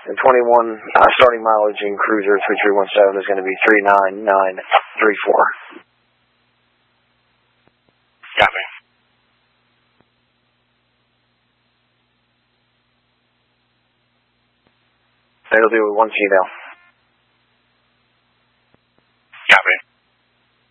The 21 starting mileage in Cruiser 3317 is going to be 39934. Copy. That'll do with one female.